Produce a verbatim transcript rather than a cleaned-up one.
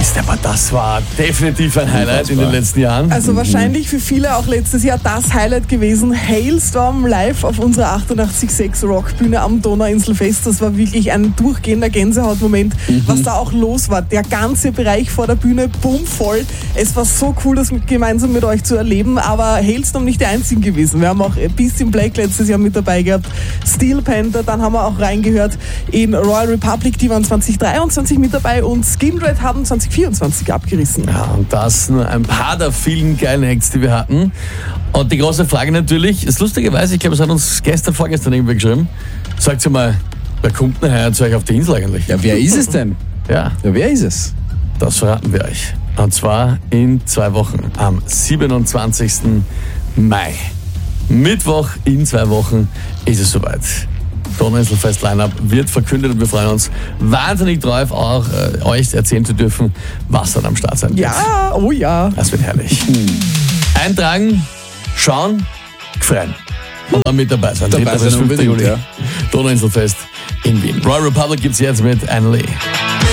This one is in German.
Aber das war definitiv ein Highlight in den letzten Jahren. Also wahrscheinlich für viele auch letztes Jahr das Highlight gewesen. Hailstorm live auf unserer achtundachtzig Komma sechs Rockbühne am Donauinselfest. Das war wirklich ein durchgehender Gänsehautmoment, mhm. was da auch los war. Der ganze Bereich vor der Bühne bummvoll. Es war so cool, das mit, gemeinsam mit euch zu erleben. Aber Hailstorm nicht die einzigen gewesen. Wir haben auch Beast in Black letztes Jahr mit dabei gehabt. Steel Panther, dann haben wir auch reingehört in Royal Republic, die waren zwanzig dreiundzwanzig mit dabei und Skindred haben zwanzig vierundzwanzig abgerissen. Ja, und das nur ein paar der vielen geilen Acts, die wir hatten. Und die große Frage natürlich, ist lustigerweise, ich glaube, es hat uns gestern, vorgestern irgendwie geschrieben, sagt sie mal, wer kommt denn heuer zu euch auf die Insel eigentlich? Ja, wer ist es denn? Ja. Ja, wer ist es? Das verraten wir euch. Und zwar in zwei Wochen, am siebenundzwanzigsten Mai. Mittwoch in zwei Wochen ist es soweit. Donauinselfest Line-Up wird verkündet und wir freuen uns wahnsinnig drauf, auch äh, euch erzählen zu dürfen, was dann am Start sein wird. Ja, oh ja. Das wird herrlich. Eintragen, schauen, freuen. Und dann mit dabei sein. Dabei sein unbedingt, ja. Donauinselfest in Wien. Royal Republic gibt's jetzt mit Anna Lee.